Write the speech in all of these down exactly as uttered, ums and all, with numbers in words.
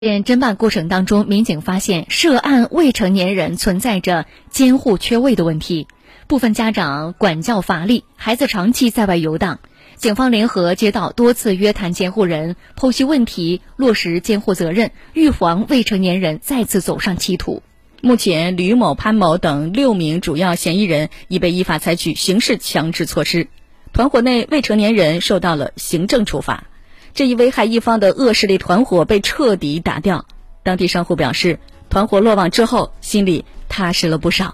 在侦办过程当中，民警发现涉案未成年人存在着监护缺位的问题，部分家长管教乏力，孩子长期在外游荡。警方联合街道多次约谈监护人，剖析问题，落实监护责任，预防未成年人再次走上歧途。 目前，吕某、潘某等六名主要嫌疑人已被依法采取刑事强制措施，团伙内未成年人受到了行政处罚。这一危害一方的恶势力团伙被彻底打掉。当地商户表示，团伙落网之后，心里踏实了不少。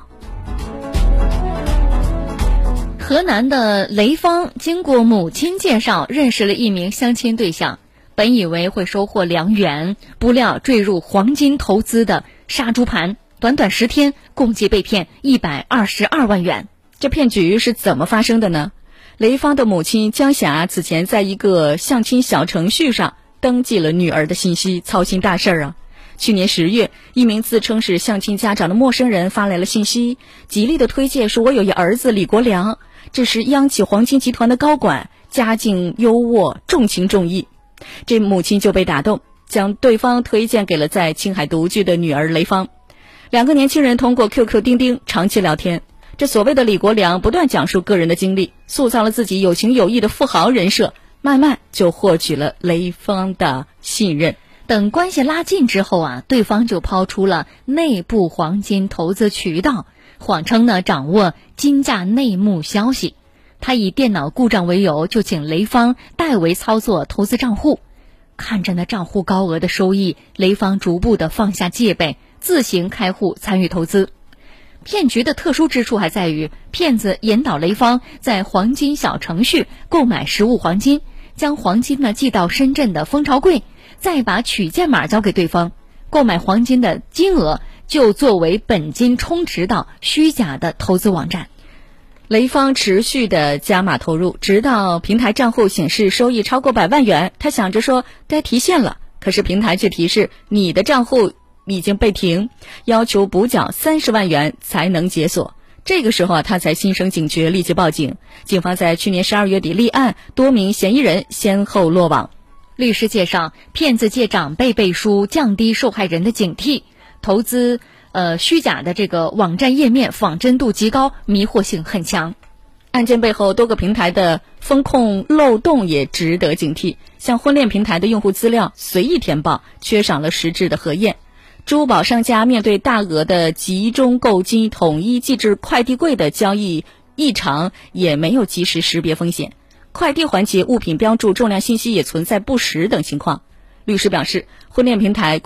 河南的雷芳经过母亲介绍认识了一名相亲对象，本以为会收获良缘，不料坠入黄金投资的杀猪盘，短短十天共计被骗一百二十二万元。 这骗局是怎么发生的呢？雷芳的母亲江霞此前在一个相亲小程序上登记了女儿的信息，操心大事啊。去年十月，一名自称是相亲家长的陌生人发来了信息，极力的推荐说我有一儿子李国良，这是央企黄金集团的高管，家境优渥，重情重义。这母亲就被打动，将对方推荐给了在青海独居的女儿雷芳。两个年轻人通过 Q Q 钉钉长期聊天，这所谓的李国良不断讲述个人的经历，塑造了自己有情有义的富豪人设，慢慢就获取了雷芳的信任。 等关系拉近之后啊，对方就抛出了内部黄金投资渠道，谎称呢掌握金价内幕消息。他以电脑故障为由，就请雷芳代为操作投资账户。看着那账户高额的收益，雷芳逐步的放下戒备，自行开户参与投资。骗局的特殊之处还在于，骗子引导雷芳在黄金小程序购买实物黄金，将黄金呢寄到深圳的蜂巢柜，再把取件码交给对方，购买黄金的金额就作为本金充值到虚假的投资网站。 雷芳持续的加码投入，直到平台账户显示收益超过百万元，他想着说该提现了，可是平台却提示你的账户已经被停，要求补缴三十万元才能解锁。这个时候啊，他才心生警觉，立即报警。警方在去年十二月底立案，多名嫌疑人先后落网。 律师介绍，骗子借长辈背书，降低受害人的警惕，投资呃虚假的这个网站页面仿真度极高，迷惑性很强。 案件背后多个平台的风控漏洞也值得警惕，像婚恋平台的用户资料随意填报，缺少了实质的核验。珠宝商家面对大额的集中购金统一寄至快递柜的交易异常，也没有及时识别风险。快递环节物品标注重量信息也存在不实等情况。律师表示，婚恋平台